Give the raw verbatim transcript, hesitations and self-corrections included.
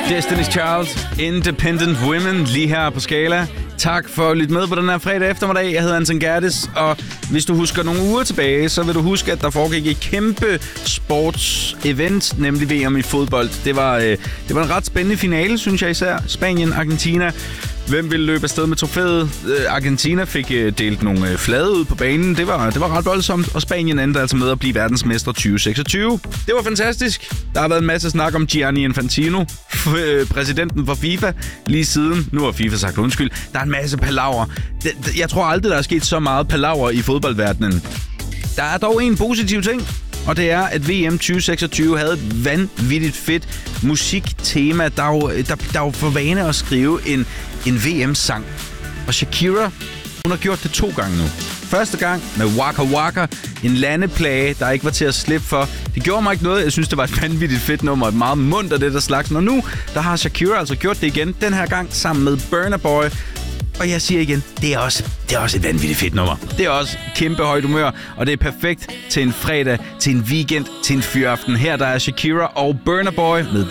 Destiny's Child, Independent Women, lige her på Skala. Tak for at lytte med på den her fredag eftermiddag. Jeg hedder Anton Gerdes, og hvis du husker nogle uger tilbage, så vil du huske, at der foregik et kæmpe sportsevent, nemlig V M i fodbold. Det var, øh, det var en ret spændende finale, synes jeg især. Spanien-Argentina. Hvem ville løbe afsted med trofæet? Argentina fik delt nogle flade ud på banen. Det var, det var ret voldsomt, og Spanien endte altså med at blive verdensmester tyve seksogtyve. Det var fantastisk. Der har været en masse snak om Gianni Infantino, præsidenten for FIFA, lige siden. Nu har FIFA sagt undskyld. Der er en masse palaver. Jeg tror aldrig, der er sket så meget palaver i fodboldverdenen. Der er dog en positiv ting, og det er, at V M tyve seksogtyve havde et vanvittigt fedt musiktema. Der er jo, der, der er jo for vane at skrive en, en V M-sang. Og Shakira, hun har gjort det to gange nu. Første gang med Waka Waka, en landeplage, der ikke var til at slippe for. Det gjorde mig ikke noget. Jeg synes, det var et vanvittigt fedt nummer. Et meget munter det der slags. Og nu, der har Shakira altså gjort det igen. Den her gang sammen med Burna Boy. Og jeg siger igen, det er også, det er også et vanvittigt fedt nummer. Det er også kæmpe højt humør, og det er perfekt til en fredag, til en weekend, til en fyraften. Her der er Shakira og Burna Boy med